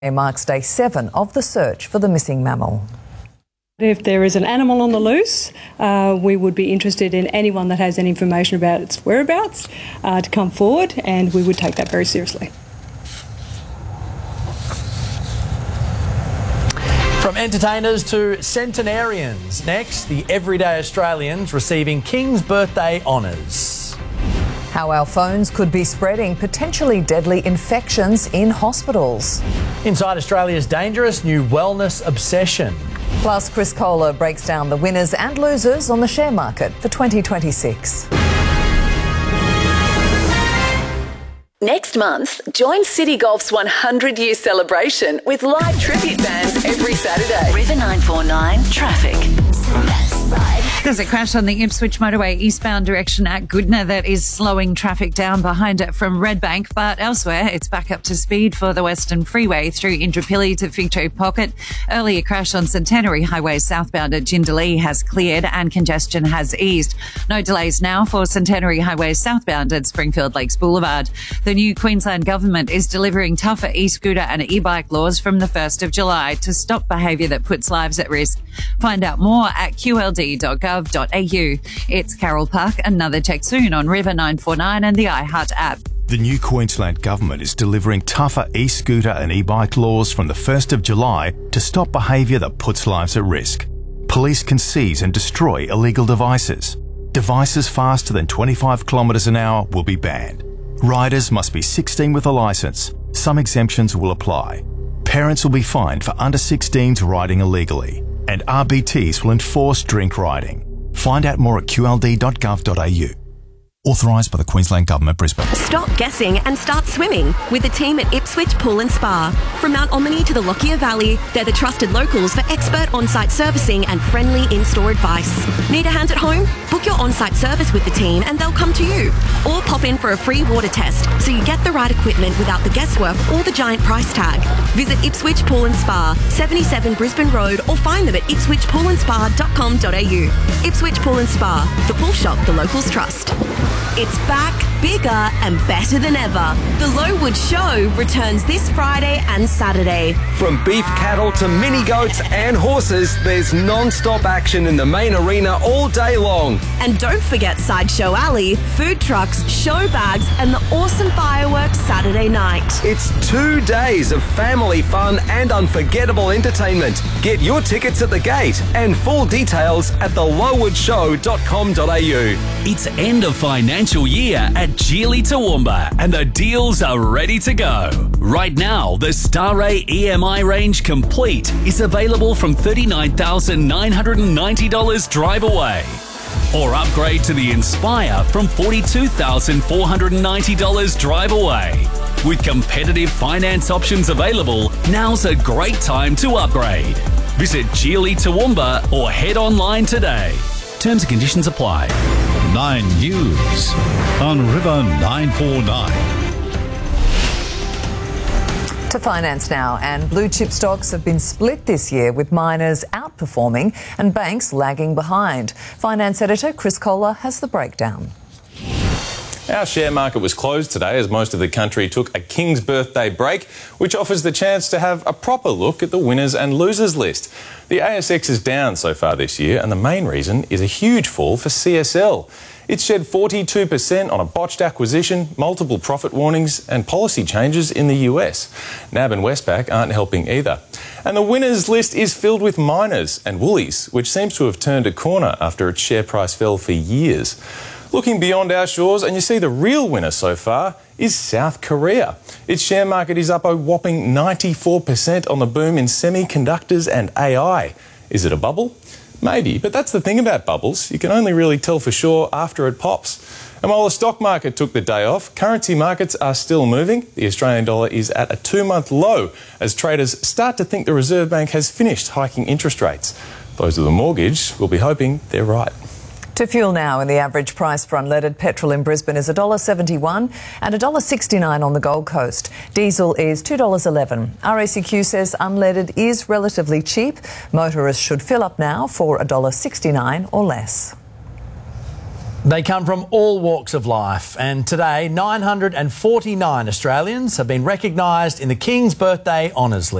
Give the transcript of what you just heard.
It marks day 7 of the search for the missing mammal. If there is an animal on the loose, we would be interested in anyone that has any information about its whereabouts to come forward, and we would take that very seriously. From entertainers to centenarians. Next, the everyday Australians receiving King's Birthday honours. How our phones could be spreading potentially deadly infections in hospitals. Inside Australia's dangerous new wellness obsession. Plus, Chris Kohler breaks down the winners and losers on the share market for 2026. Next month, join City Golf's 100-year celebration with live tribute bands every Saturday. River 949 traffic. There's a crash on the Ipswich motorway eastbound direction at Goodna that is slowing traffic down behind it from Redbank, but elsewhere it's back up to speed for the Western Freeway through Indooroopilly to Figtree Pocket. Earlier crash on Centenary Highway southbound at Jindalee has cleared and congestion has eased. No delays now for Centenary Highway southbound at Springfield Lakes Boulevard. The new Queensland government is delivering tougher e-scooter and e-bike laws from the 1st of July to stop behaviour that puts lives at risk. Find out more at qld.gov.au. It's Carol Park. Another check soon on River 949 and the iHeart app. The new Queensland government is delivering tougher e-scooter and e-bike laws from the 1st of July to stop behaviour that puts lives at risk. Police can seize and destroy illegal devices. Devices faster than 25 kilometres an hour will be banned. Riders must be 16 with a licence. Some exemptions will apply. Parents will be fined for under 16s riding illegally. And RBTs will enforce drink riding. Find out more at qld.gov.au. Authorised by the Queensland Government, Brisbane. Stop guessing and start swimming with the team at Ipswich Pool and Spa. From Mount Omni to the Lockyer Valley, they're the trusted locals for expert on-site servicing and friendly in-store advice. Need a hand at home? Book your on-site service with the team and they'll come to you. Or pop in for a free water test so you get the right equipment without the guesswork or the giant price tag. Visit Ipswich Pool and Spa, 77 Brisbane Road, or find them at ipswichpoolandspa.com.au. Ipswich Pool and Spa, the pool shop the locals trust. It's back, bigger and better than ever. The Lowood Show returns this Friday and Saturday. From beef cattle to mini goats and horses, there's non-stop action in the main arena all day long. And don't forget Sideshow Alley, food trucks, show bags and the awesome fireworks Saturday night. It's 2 days of family fun and unforgettable entertainment. Get your tickets at the gate and full details at thelowoodshow.com.au. It's end of financial year at Geely Toowoomba and the deals are ready to go. Right now, the Starray EMI range complete is available from $39,990 drive away. Or upgrade to the Inspire from $42,490 drive away. With competitive finance options available, now's a great time to upgrade. Visit Geely Toowoomba or head online today. Terms and conditions apply. 9 News on River 949. To finance now, and blue chip stocks have been split this year, with miners outperforming and banks lagging behind. Finance editor Chris Kohler has the breakdown. Our share market was closed today as most of the country took a King's Birthday break, which offers the chance to have a proper look at the winners and losers list. The ASX is down so far this year, and the main reason is a huge fall for CSL. It's shed 42% on a botched acquisition, multiple profit warnings and policy changes in the US. NAB and Westpac aren't helping either. And the winners list is filled with miners and Woolies, which seems to have turned a corner after its share price fell for years. Looking beyond our shores, and you see the real winner so far is South Korea. Its share market is up a whopping 94% on the boom in semiconductors and AI. Is it a bubble? Maybe, but that's the thing about bubbles. You can only really tell for sure after it pops. And while the stock market took the day off, currency markets are still moving. The Australian dollar is at a 2-month low as traders start to think the Reserve Bank has finished hiking interest rates. Those with a mortgage will be hoping they're right. To fuel now, and the average price for unleaded petrol in Brisbane is $1.71 and $1.69 on the Gold Coast. Diesel is $2.11. RACQ says unleaded is relatively cheap. Motorists should fill up now for $1.69 or less. They come from all walks of life, and today 949 Australians have been recognised in the King's Birthday Honours list.